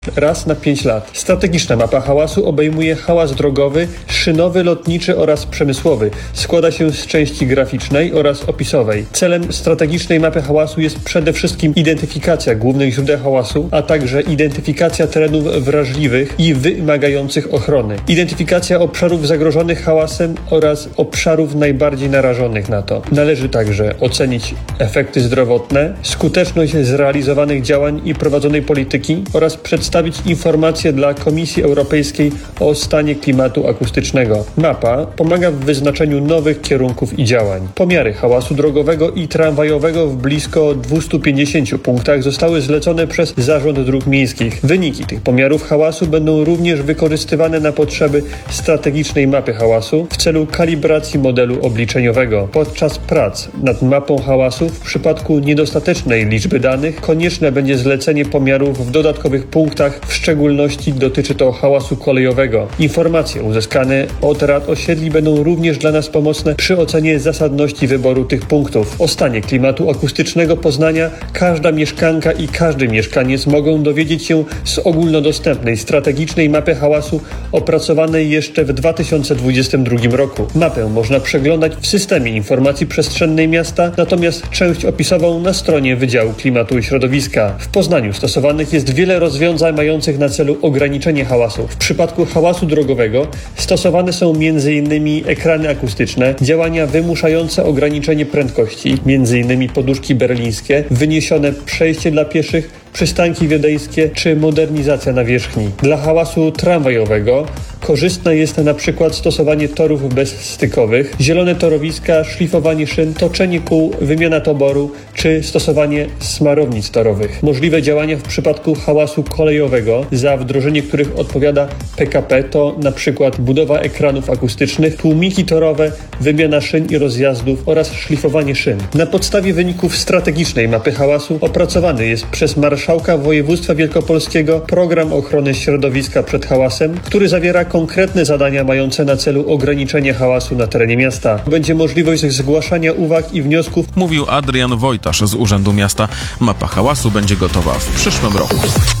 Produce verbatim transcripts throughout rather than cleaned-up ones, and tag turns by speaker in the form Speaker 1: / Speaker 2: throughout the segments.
Speaker 1: raz na pięć lat. Strategiczna mapa hałasu obejmuje hałas drogowy, szynowy, lotniczy oraz przemysłowy. Składa się z części graficznej oraz opisowej. Celem strategicznej mapy hałasu jest przede wszystkim identyfikacja głównych źródeł hałasu, a także identyfikacja terenów wrażliwych i wymagających ochrony. Identyfikacja obszarów zagrożonych hałasem oraz obszarów najbardziej narażonych na to. Należy także ocenić efekty zdrowotne, skuteczność zrealizowanych działań i prowadzonej polityki oraz przedstawić informacje dla Komisji Europejskiej o stanie klimatu akustycznego. Mapa pomaga w wyznaczeniu nowych kierunków i działań. Pomiary hałasu drogowego i tramwajowego w blisko dwieście pięćdziesięciu punktach zostały zlecone przez Zarząd Dróg Miejskich. Wyniki tych pomiarów hałasu będą również wykorzystywane na potrzeby strategicznej mapy hałasu w celu kalibracji modelu obliczeniowego. Podczas prac nad mapą hałasu w przypadku niedostatecznej liczby danych konieczne będzie zlecenie pomiarów w dodatkowych punktach, w szczególności dotyczy to hałasu kolejowego. Informacje uzyskane od rad osiedli będą również dla nas pomocne przy ocenie zasadności wyboru tych punktów. O stanie klimatu akustycznego Poznania każda mieszkanka i każdy mieszkaniec mogą dowiedzieć się z ogólnodostępnej strategicznej mapy hałasu opracowanej jeszcze w dwa tysiące dwudziestym drugim roku. Mapę można przeglądać w systemie informacji przestrzennej miasta, natomiast część opisową na stronie Wydziału Klimatu i Środowiska. W Poznaniu stosowanych jest wiele rozwiązań mających na celu ograniczenie hałasu. W przypadku hałasu drogowego stosowane są między innymi ekrany akustyczne, działania wymuszające ograniczenie prędkości, między innymi poduszki berlińskie, wyniesione przejście dla pieszych, przystanki wiedeńskie czy modernizacja nawierzchni. Dla hałasu tramwajowego korzystne jest na przykład stosowanie torów bezstykowych, zielone torowiska, szlifowanie szyn, toczenie kół, wymiana toboru czy stosowanie smarownic torowych. Możliwe działania w przypadku hałasu kolejowego, za wdrożenie których odpowiada P K P, to na przykład budowa ekranów akustycznych, tłumiki torowe, wymiana szyn i rozjazdów oraz szlifowanie szyn. Na podstawie wyników strategicznej mapy hałasu opracowany jest przez Marszałka Województwa Wielkopolskiego program ochrony środowiska przed hałasem, który zawiera konkretne zadania mające na celu ograniczenie hałasu na terenie miasta. Będzie możliwość zgłaszania uwag i wniosków.
Speaker 2: Mówił Adrian Wojtasz z Urzędu Miasta. Mapa hałasu będzie gotowa w przyszłym roku.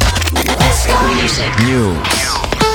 Speaker 3: News.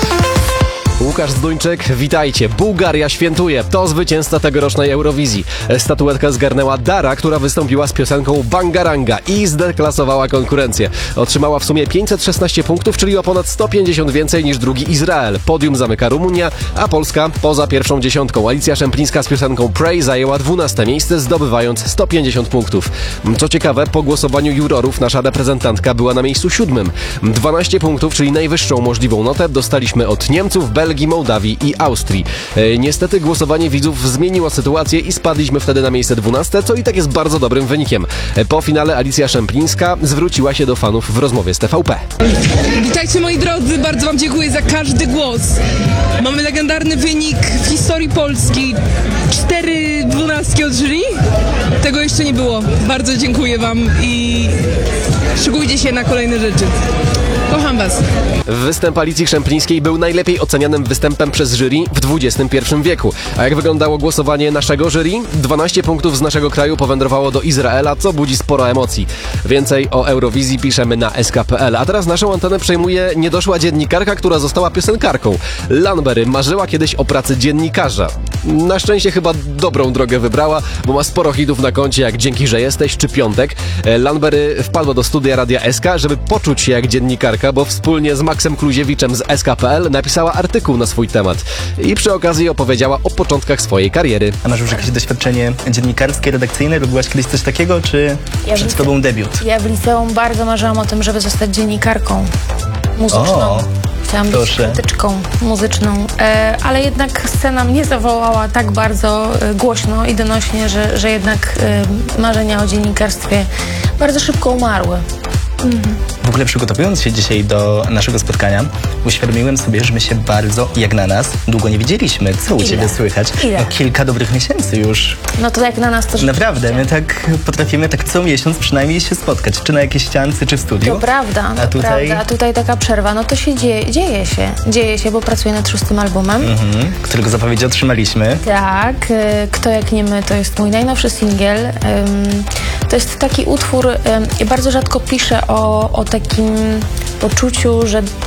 Speaker 3: Łukasz Zduńczyk, witajcie. Bułgaria świętuje. To zwycięzca tegorocznej Eurowizji. Statuetkę zgarnęła Dara, która wystąpiła z piosenką Bangaranga i zdeklasowała konkurencję. Otrzymała w sumie pięćset szesnaście punktów, czyli o ponad sto pięćdziesiąt więcej niż drugi Izrael. Podium zamyka Rumunia, a Polska poza pierwszą dziesiątką. Alicja Szemplińska z piosenką Pray zajęła dwunaste miejsce, zdobywając sto pięćdziesiąt punktów. Co ciekawe, po głosowaniu jurorów nasza reprezentantka była na miejscu siódmym. dwanaście punktów, czyli najwyższą możliwą notę, dostaliśmy od Niemców, Belgii, Mołdawii i Austrii. E, niestety głosowanie widzów zmieniło sytuację i spadliśmy wtedy na miejsce dwunaste, co i tak jest bardzo dobrym wynikiem. E, po finale Alicja Szemplińska zwróciła się do fanów w rozmowie z T V P.
Speaker 4: Witajcie moi drodzy, bardzo wam dziękuję za każdy głos. Mamy legendarny wynik w historii Polski. Cztery dwunastki od jury. Tego jeszcze nie było. Bardzo dziękuję wam i szykujcie się na kolejne rzeczy. Kocham was.
Speaker 3: Występ Alicji Szemplińskiej był najlepiej ocenianym występem przez jury w dwudziestym pierwszym wieku. A jak wyglądało głosowanie naszego jury? dwanaście punktów z naszego kraju powędrowało do Izraela, co budzi sporo emocji. Więcej o Eurowizji piszemy na S K kropka P L. A teraz naszą antenę przejmuje niedoszła dziennikarka, która została piosenkarką. Lanbery marzyła kiedyś o pracy dziennikarza. Na szczęście chyba dobrą drogę wybrała, bo ma sporo hitów na koncie, jak Dzięki, że jesteś czy Piątek. Lanbery wpadła do studia Radia S K, żeby poczuć się jak dziennikarka, bo wspólnie z Maxem Kluziewiczem z S K kropka P L napisała artykuł na swój temat i przy okazji opowiedziała o początkach swojej kariery.
Speaker 5: A masz już jakieś doświadczenie dziennikarskie, redakcyjne? Robiłaś kiedyś coś takiego, czy
Speaker 6: ja
Speaker 5: przed
Speaker 6: lice...
Speaker 5: tobą debiut?
Speaker 6: Ja w liceum bardzo marzyłam o tym, żeby zostać dziennikarką muzyczną. O, Chciałam
Speaker 5: proszę.
Speaker 6: być krytyczką muzyczną, e, ale jednak scena mnie zawołała tak bardzo e, głośno i donośnie, że, że jednak e, marzenia o dziennikarstwie bardzo szybko umarły. Mhm.
Speaker 5: W ogóle przygotowując się dzisiaj do naszego spotkania, uświadomiłem sobie, że my się bardzo, jak na nas, długo nie widzieliśmy. Co u
Speaker 6: Ile?
Speaker 5: ciebie słychać?
Speaker 6: Ile?
Speaker 5: No kilka dobrych miesięcy już.
Speaker 6: No to jak na nas to
Speaker 5: Naprawdę, my tak potrafimy tak co miesiąc przynajmniej się spotkać, czy na jakiejś ściance, czy w studiu.
Speaker 6: To prawda,
Speaker 5: A tutaj...
Speaker 6: prawda. A tutaj taka przerwa, no to się dzieje, dzieje się. Dzieje się, bo pracuję nad szóstym albumem.
Speaker 5: Mhm, którego zapowiedzi otrzymaliśmy.
Speaker 6: Tak, Kto jak nie my, to jest mój najnowszy singiel. To jest taki utwór, ja bardzo rzadko piszę o, o takim poczuciu, że